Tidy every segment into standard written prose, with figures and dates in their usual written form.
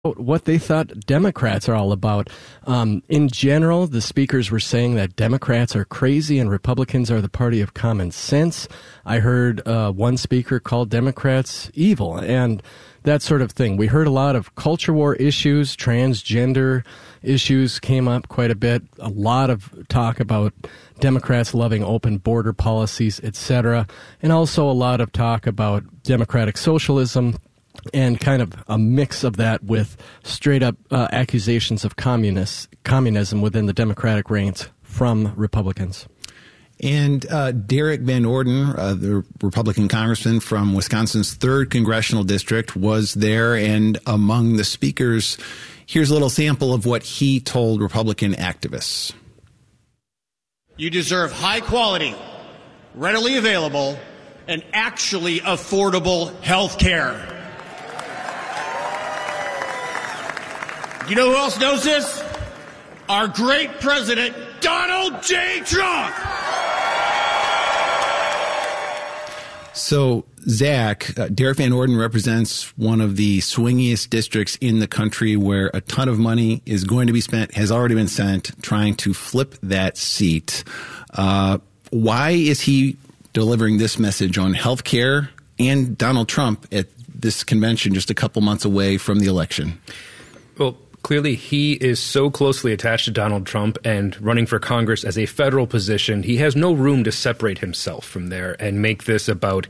what they thought Democrats are all about. In general, the speakers were saying that Democrats are crazy and Republicans are the party of common sense. I heard one speaker call Democrats evil and that sort of thing. We heard a lot of culture war issues, transgender issues came up quite a bit, a lot of talk about Democrats loving open border policies, etc., and also a lot of talk about democratic socialism, and kind of a mix of that with straight-up accusations of communism within the Democratic ranks from Republicans. And Derek Van Orden, the Republican congressman from Wisconsin's 3rd Congressional District, was there. And among the speakers, here's a little sample of what he told Republican activists. You deserve high quality, readily available, and actually affordable health care. You know who else knows this? Our great president, Donald J. Trump. So, Zach, Derek Van Orden represents one of the swingiest districts in the country where a ton of money is going to be spent, has already been spent, trying to flip that seat. Why is he delivering this message on health care and Donald Trump at this convention just a couple months away from the election? Well, clearly, he is so closely attached to Donald Trump and running for Congress as a federal position, he has no room to separate himself from there and make this about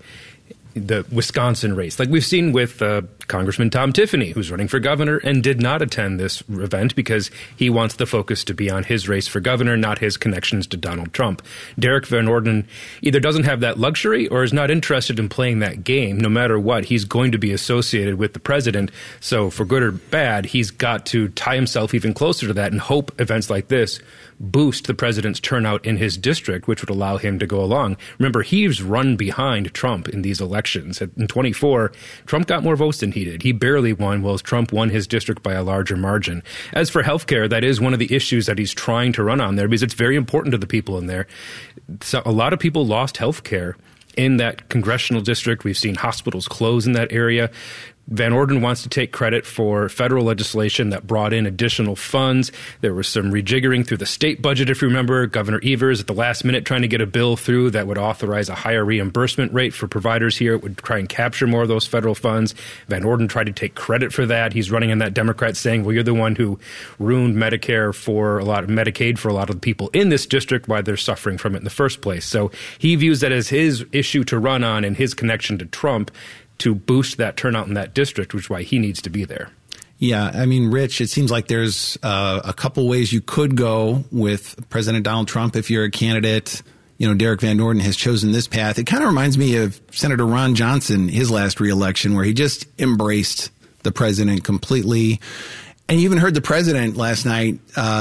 the Wisconsin race. Like we've seen with Congressman Tom Tiffany, who's running for governor and did not attend this event because he wants the focus to be on his race for governor, not his connections to Donald Trump. Derek Van Orden either doesn't have that luxury or is not interested in playing that game. No matter what, he's going to be associated with the president. So for good or bad, he's got to tie himself even closer to that and hope events like this boost the president's turnout in his district, which would allow him to go along. Remember, he's run behind Trump in these elections. In 24, Trump got more votes than he did. He barely won, while Trump won his district by a larger margin. As for health care, that is one of the issues that he's trying to run on there because it's very important to the people in there. So a lot of people lost health care in that congressional district. We've seen hospitals close in that area. Van Orden wants to take credit for federal legislation that brought in additional funds. There was some rejiggering through the state budget, if you remember. Governor Evers at the last minute trying to get a bill through that would authorize a higher reimbursement rate for providers here. It would try and capture more of those federal funds. Van Orden tried to take credit for that. He's running on that Democrat saying, well, you're the one who ruined Medicare for a lot of Medicaid for a lot of the people in this district, why they're suffering from it in the first place. So he views that as his issue to run on and his connection to Trump to boost that turnout in that district, which is why he needs to be there. Yeah, I mean, Rich, it seems like there's a couple ways you could go with President Donald Trump if you're a candidate. You know, Derek Van Orden has chosen this path. It kind of reminds me of Senator Ron Johnson, his last reelection, where he just embraced the president completely. And you even heard the president last night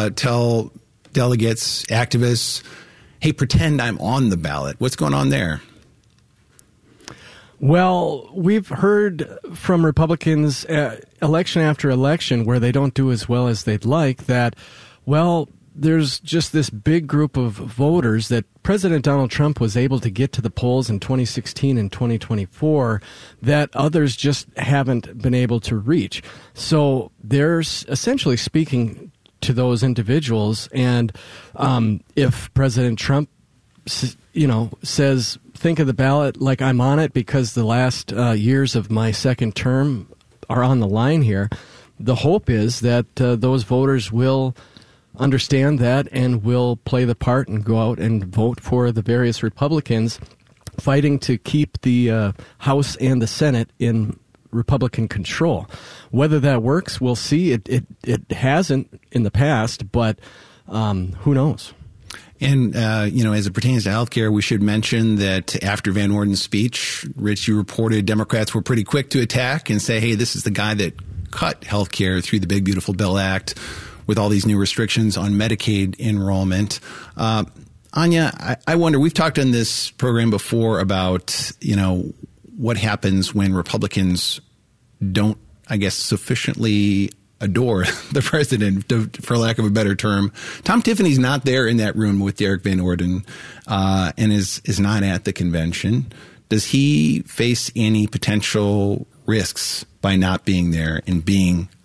tell delegates, activists, hey, pretend I'm on the ballot. What's going on there? Well, we've heard from Republicans election after election where they don't do as well as they'd like that, well, there's just this big group of voters that President Donald Trump was able to get to the polls in 2016 and 2024 that others just haven't been able to reach. So they're essentially speaking to those individuals. And if President Trump, says, think of the ballot like I'm on it because the last years of my second term are on the line here, the hope is that those voters will understand that and will play the part and go out and vote for the various Republicans fighting to keep the House and the Senate in Republican control. Whether that works, we'll see. It hasn't in the past, but who knows? And, as it pertains to healthcare, we should mention that after Van Orden's speech, Rich, you reported Democrats were pretty quick to attack and say, hey, this is the guy that cut healthcare through the Big Beautiful Bill Act with all these new restrictions on Medicaid enrollment. Anya, I wonder, we've talked on this program before about, what happens when Republicans don't, sufficiently adore the president, for lack of a better term. Tom Tiffany's not there in that room with Derek Van Orden and is not at the convention. Does he face any potential risks by not being there and being